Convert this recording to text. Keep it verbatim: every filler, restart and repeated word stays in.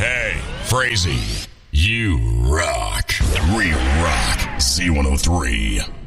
Hey, Frazee, you rock. We rock Z one oh three.